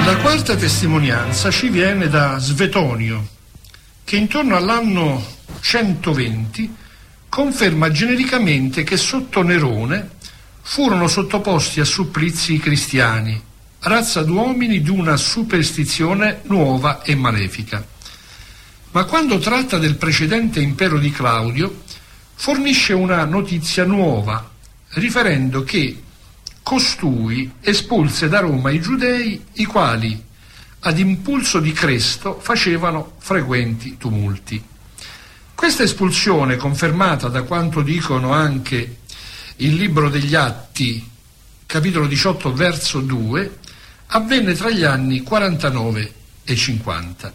La quarta testimonianza ci viene da Svetonio, che intorno all'anno 120 conferma genericamente che sotto Nerone furono sottoposti a supplizi i cristiani, razza d'uomini di una superstizione nuova e malefica. Ma quando tratta del precedente impero di Claudio, fornisce una notizia nuova, riferendo che costui espulse da Roma i giudei, i quali, ad impulso di Cresto, facevano frequenti tumulti. Questa espulsione, confermata da quanto dicono anche il libro degli Atti, capitolo 18, verso 2, avvenne tra gli anni 49 e 50.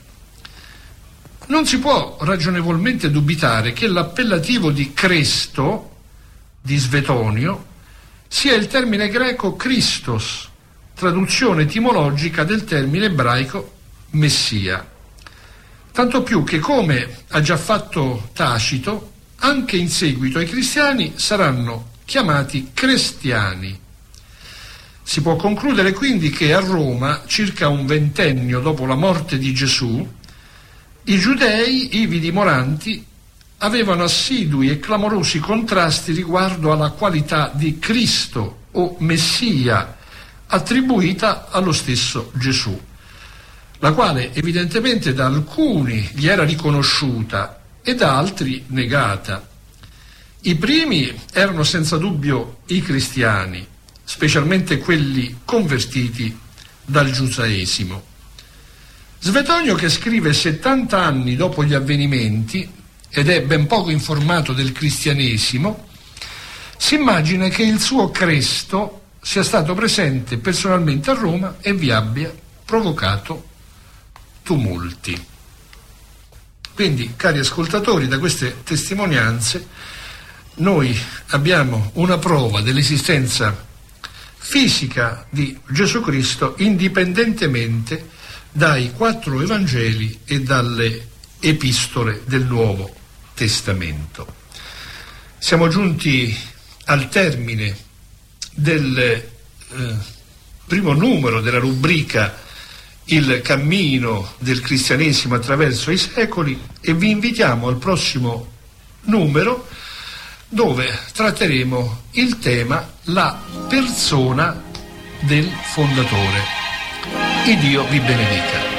Non si può ragionevolmente dubitare che l'appellativo di Cresto, di Svetonio, sia il termine greco Christos, traduzione etimologica del termine ebraico Messia. Tanto più che, come ha già fatto Tacito, anche in seguito ai cristiani saranno chiamati cristiani. Si può concludere quindi che a Roma, circa un ventennio dopo la morte di Gesù, i giudei ivi dimoranti avevano assidui e clamorosi contrasti riguardo alla qualità di Cristo o Messia attribuita allo stesso Gesù, la quale evidentemente da alcuni gli era riconosciuta e da altri negata. I primi erano senza dubbio i cristiani, specialmente quelli convertiti dal giudaesimo. Svetonio, che scrive 70 anni dopo gli avvenimenti ed è ben poco informato del cristianesimo, si immagina che il suo Cresto sia stato presente personalmente a Roma e vi abbia provocato tumulti. Quindi, cari ascoltatori, da queste testimonianze noi abbiamo una prova dell'esistenza fisica di Gesù Cristo indipendentemente dai 4 Evangeli e dalle epistole del Nuovo Testamento. Siamo giunti al termine del primo numero della rubrica Il cammino del cristianesimo attraverso i secoli e vi invitiamo al prossimo numero, dove tratteremo il tema la persona del fondatore. Iddio vi benedica.